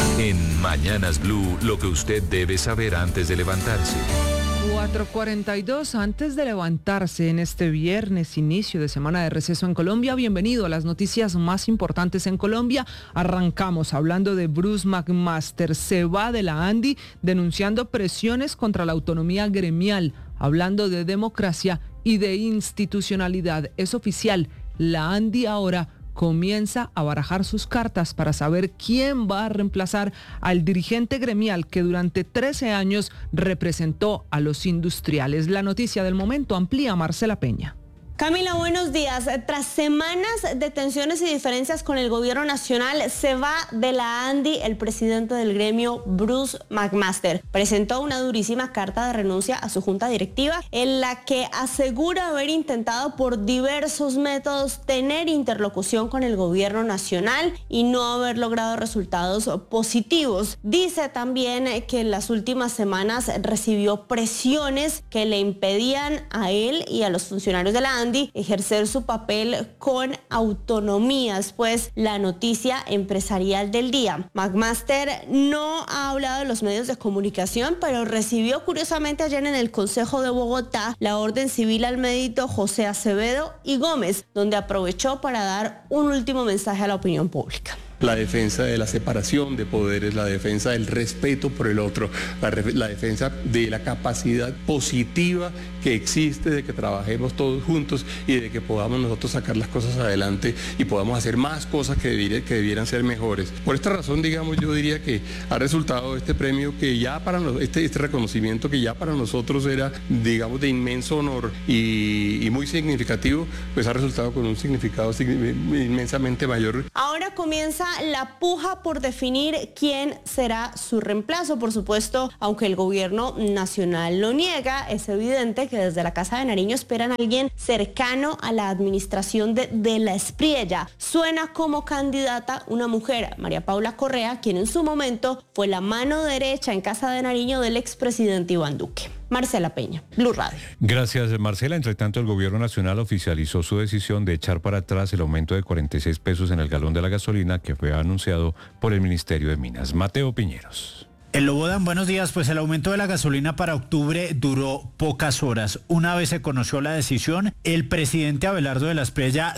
En Mañanas Blue, lo que usted debe saber antes de levantarse. 4:42 antes de levantarse en este viernes, inicio de semana de receso en Colombia. Bienvenido a las noticias más importantes en Colombia. Arrancamos hablando de Bruce McMaster. Se va de la ANDI denunciando presiones contra la autonomía gremial, hablando de democracia y de institucionalidad. Es oficial, la ANDI ahora comienza a barajar sus cartas para saber quién va a reemplazar al dirigente gremial que durante 13 años representó a los industriales. La noticia del momento amplía Marcela Peña. Camila, buenos días. Tras semanas de tensiones y diferencias con el gobierno nacional, se va de la ANDI el presidente del gremio, Bruce McMaster. Presentó una durísima carta de renuncia a su junta directiva en la que asegura haber intentado por diversos métodos tener interlocución con el gobierno nacional y no haber logrado resultados positivos. Dice también que en las últimas semanas recibió presiones que le impedían a él y a los funcionarios de la ANDI ejercer su papel con autonomía. Pues la noticia empresarial del día. McMaster no ha hablado de los medios de comunicación, pero recibió curiosamente ayer en el Consejo de Bogotá la orden civil al médico José Acevedo y Gómez, donde aprovechó para dar un último mensaje a la opinión pública. La defensa de la separación de poderes, la defensa del respeto por el otro, la defensa de la capacidad positiva que existe de que trabajemos todos juntos y de que podamos nosotros sacar las cosas adelante y podamos hacer más cosas que debieran ser mejores. Por esta razón, digamos, yo diría que ha resultado este premio que ya para este reconocimiento que ya para nosotros era, digamos, de inmenso honor y muy significativo, pues ha resultado con un significado inmensamente mayor. Ahora comienza la puja por definir quién será su reemplazo. Por supuesto, aunque el gobierno nacional lo niega, es evidente que desde la Casa de Nariño esperan a alguien cercano a la administración de la Espriella. Suena como candidata una mujer, María Paula Correa, quien en su momento fue la mano derecha en Casa de Nariño del expresidente Iván Duque. Marcela Peña, Blue Radio. Gracias, Marcela. Entre tanto, el gobierno nacional oficializó su decisión de echar para atrás el aumento de 46 pesos en el galón de la gasolina que fue anunciado por el Ministerio de Minas. Mateo Piñeros. El Lobodan, buenos días. Pues el aumento de la gasolina para octubre duró pocas horas. Una vez se conoció la decisión, el presidente Abelardo de la Espriella